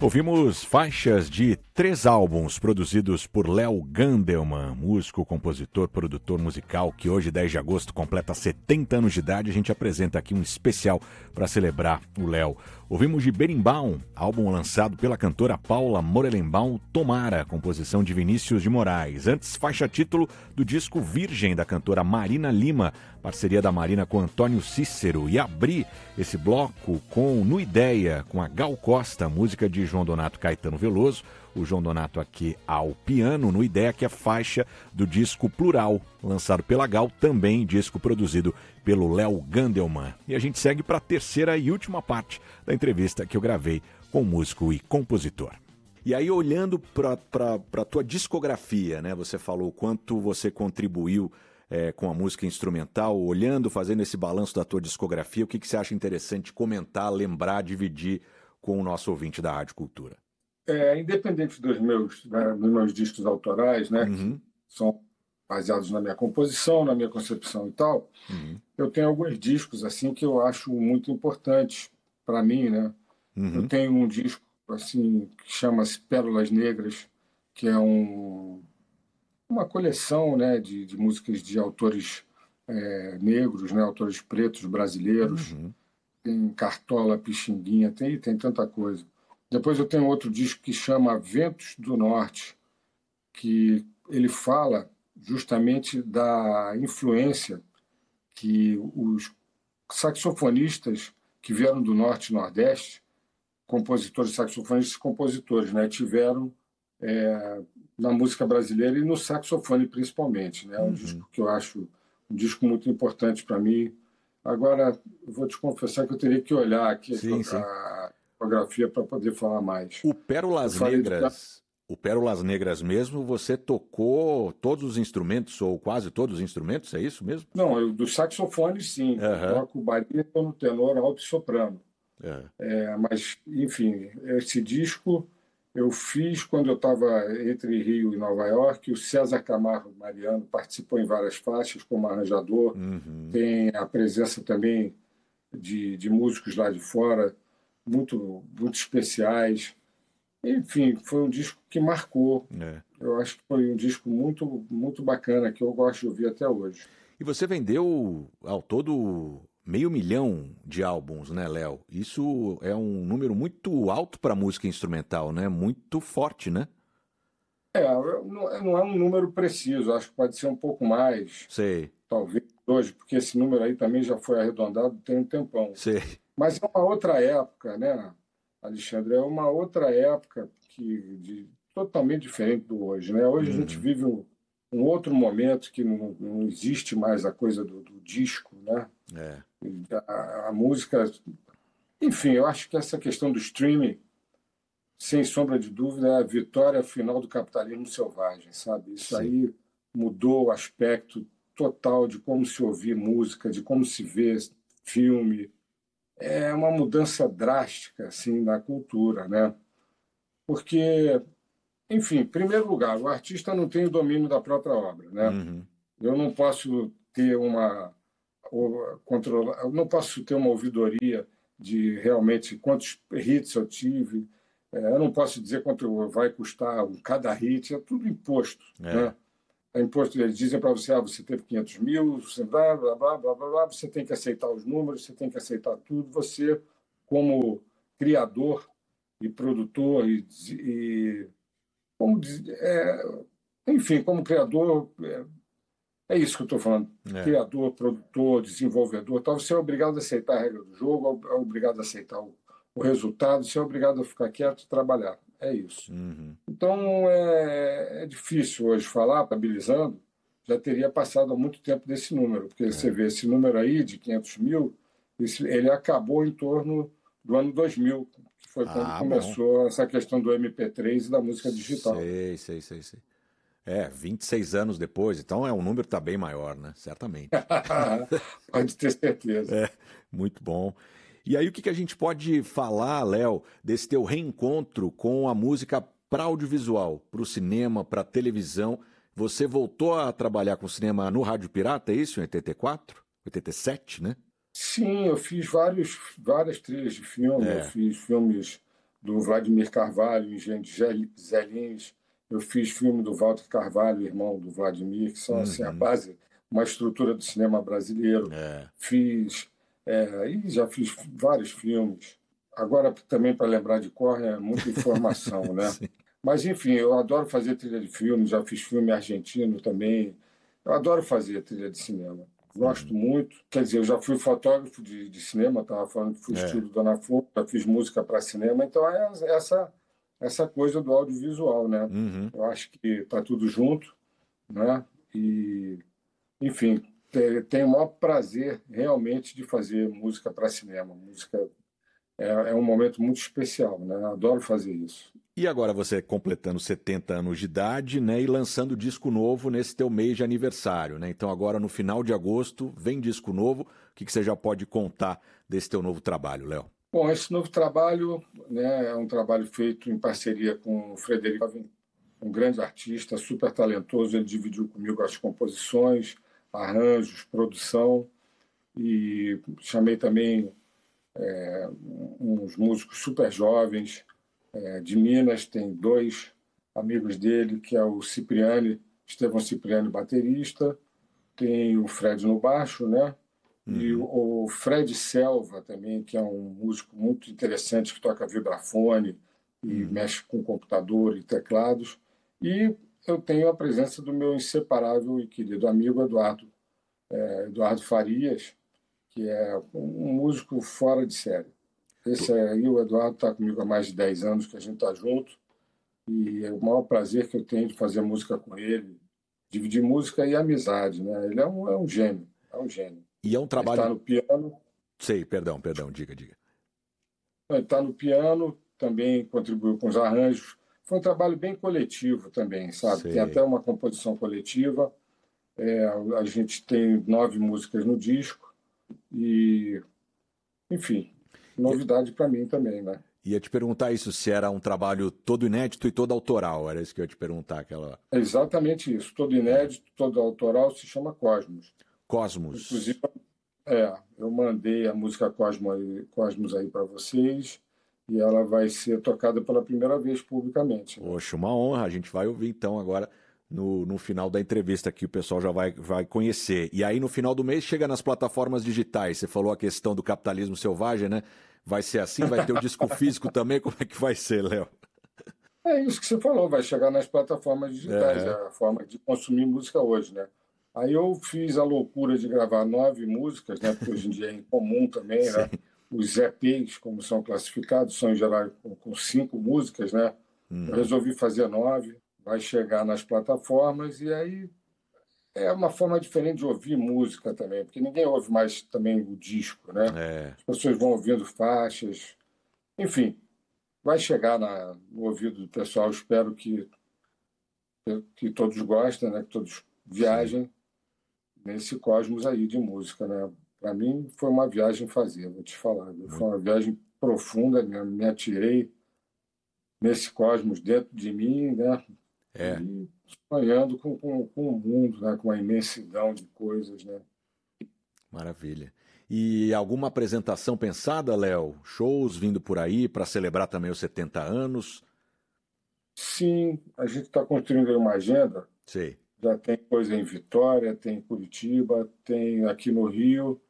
Ouvimos faixas de 3 álbuns produzidos por Léo Gandelman, músico, compositor, produtor musical, que hoje, 10 de agosto, completa 70 anos de idade. A gente apresenta aqui um especial para celebrar o Léo. Ouvimos de Berimbau, álbum lançado pela cantora Paula Morelenbaum, Tomara, composição de Vinícius de Moraes. Antes, faixa título do disco Virgem, da cantora Marina Lima, parceria da Marina com Antônio Cícero. E abri esse bloco com No Ideia, com a Gal Costa, música de João Donato Caetano Veloso. O João Donato aqui ao piano, No Ideia, que é faixa do disco Plural, lançado pela Gal, também disco produzido pelo Léo Gandelman. E a gente segue para a terceira e última parte da entrevista que eu gravei com o músico e compositor. E aí, olhando para a tua discografia, né? Você falou o quanto você contribuiu com a música instrumental, olhando, fazendo esse balanço da tua discografia, o que você acha interessante comentar, lembrar, dividir com o nosso ouvinte da Rádio Cultura? Independente dos meus discos autorais, né, que são baseados na minha composição, na minha concepção e tal, eu tenho alguns discos assim que eu acho muito importantes para mim, né? Eu tenho um disco assim que chama-se Pérolas Negras, que é uma coleção, né, de músicas de autores negros, né, autores pretos brasileiros. Tem Cartola, Pixinguinha, tem tanta coisa. Depois eu tenho outro disco que chama Ventos do Norte, que ele fala justamente da influência que os saxofonistas que vieram do Norte e Nordeste, compositores, saxofonistas e compositores, né, tiveram na música brasileira e no saxofone principalmente. Né? É um disco que eu acho um disco muito importante para mim. Agora, eu vou te confessar que eu teria que olhar aqui a fotografia para poder falar mais. O Pérolas Negras mesmo, você tocou todos os instrumentos, ou quase todos os instrumentos, é isso mesmo? Não, dos saxofones, sim. Eu toco barítono, tenor, alto e soprano. Mas, enfim, esse disco eu fiz quando eu estava entre Rio e Nova York. O César Camargo Mariano participou em várias faixas como arranjador. Tem a presença também de músicos lá de fora, muito, muito especiais. Enfim, foi um disco que marcou. Eu acho que foi um disco muito, muito bacana, que eu gosto de ouvir até hoje. E você vendeu ao todo 500 mil de álbuns, né, Léo? Isso é um número muito alto para música instrumental, né? Muito forte, né? Não é um número preciso, acho que pode ser um pouco mais. Sei. Talvez hoje, porque esse número aí também já foi arredondado tem um tempão. Sei. Mas é uma outra época, né, Alexandre? É uma outra época totalmente diferente do hoje, né? Hoje a gente vive um outro momento que não existe mais a coisa do disco, né? A música... Enfim, eu acho que essa questão do streaming, sem sombra de dúvida, é a vitória final do capitalismo selvagem, sabe? Isso aí mudou o aspecto total de como se ouvir música, de como se vê filme. É uma mudança drástica assim na cultura, né? Porque, enfim, em primeiro lugar, o artista não tem o domínio da própria obra, né? Eu não posso ter eu não posso ter uma ouvidoria de realmente quantos hits eu tive. Eu não posso dizer quanto vai custar cada hit. É tudo imposto, né? É imposto, eles dizem para você, você teve 500 mil, você blá, blá, blá, blá, blá, blá, você tem que aceitar os números, você tem que aceitar tudo. Você, como criador e produtor, enfim, como criador, é isso que eu estou falando. Criador, produtor, desenvolvedor, tal, você é obrigado a aceitar a regra do jogo, é obrigado a aceitar o resultado, você é obrigado a ficar quieto e trabalhar. É isso. Então, é difícil hoje falar, estabilizando, já teria passado há muito tempo desse número, porque você vê esse número aí de 500 mil, ele acabou em torno do ano 2000, que foi quando começou essa questão do MP3 e da música digital. Sei. 26 anos depois, então um número que está bem maior, né? Certamente. Pode ter certeza. Muito bom. E aí, o que a gente pode falar, Léo, desse teu reencontro com a música para audiovisual, para o cinema, para a televisão? Você voltou a trabalhar com cinema no Rádio Pirata, é isso? Em 84? 87, né? Sim, eu fiz várias trilhas de filme. Eu fiz filmes do Vladimir Carvalho, Engenho de Zé Lins. Eu fiz filme do Walter Carvalho, irmão do Vladimir, que são assim, a base, uma estrutura do cinema brasileiro. Fiz, e já fiz vários filmes. Agora, também para lembrar de cor, é muita informação, né? Mas, enfim, eu adoro fazer trilha de filme, já fiz filme argentino também. Eu adoro fazer trilha de cinema. Gosto muito. Quer dizer, eu já fui fotógrafo de cinema, estava falando que fui estilo Dona Flor, já fiz música para cinema, então é essa coisa do audiovisual, né? Eu acho que está tudo junto, né? E, enfim, tenho o maior prazer realmente de fazer música para cinema. Música é um momento muito especial, né? Adoro fazer isso. E agora você completando 70 anos de idade, né, e lançando disco novo nesse teu mês de aniversário, né? Então agora no final de agosto vem disco novo. O que você já pode contar desse teu novo trabalho, Léo? Bom, esse novo trabalho, né, é um trabalho feito em parceria com o Frederico, um grande artista, super talentoso. Ele dividiu comigo as composições, arranjos, produção, e chamei também uns músicos super jovens de Minas. Tem 2 amigos dele, que é o Estevão Cipriani, baterista, tem o Fred no baixo, né? E o Fred Selva também, que é um músico muito interessante, que toca vibrafone e mexe com computador e teclados. E eu tenho a presença do meu inseparável e querido amigo Eduardo Farias, que é um músico fora de série. Esse aí, o Eduardo, está comigo há mais de 10 anos que a gente está junto, e é o maior prazer que eu tenho de fazer música com ele, dividir música e amizade, né? Ele é um gênio, é um gênio. E é um trabalho... Ele está no piano. Sei, perdão, diga. Ele está no piano, também contribuiu com os arranjos. Foi um trabalho bem coletivo também, sabe? Tem até uma composição coletiva. A gente tem 9 músicas no disco e, enfim, novidade para mim também, né? Ia te perguntar isso, se era um trabalho todo inédito e todo autoral, era isso que eu ia te perguntar. É exatamente isso, todo inédito, todo autoral, se chama Cosmos. Cosmos. Inclusive, eu mandei a música Cosmos aí para vocês, e ela vai ser tocada pela primeira vez publicamente. Né? Poxa, uma honra, a gente vai ouvir então agora no final da entrevista que o pessoal já vai conhecer. E aí no final do mês chega nas plataformas digitais. Você falou a questão do capitalismo selvagem, né? Vai ser assim? Vai ter o disco físico também? Como é que vai ser, Léo? É isso que você falou, vai chegar nas plataformas digitais, é a forma de consumir música hoje, né? Aí eu fiz a loucura de gravar 9 músicas, né? Porque hoje em dia é incomum também, né? Os EPs, como são classificados, são em geral com 5 músicas, né? Eu resolvi fazer 9, vai chegar nas plataformas, e aí é uma forma diferente de ouvir música também, porque ninguém ouve mais também o disco, né? As pessoas vão ouvindo faixas, enfim, vai chegar no ouvido do pessoal. Espero que todos gostem, né? Que todos viajem nesse cosmos aí de música, né? Para mim foi uma viagem fazer, vou te falar. Foi uma viagem profunda, né? Me atirei nesse cosmos dentro de mim, né? E sonhando com o mundo, né? Com a imensidão de coisas, né? Maravilha. E alguma apresentação pensada, Léo? Shows vindo por aí para celebrar também os 70 anos? Sim, a gente está construindo uma agenda. Sei. Já tem coisa em Vitória, tem em Curitiba, tem aqui no Rio.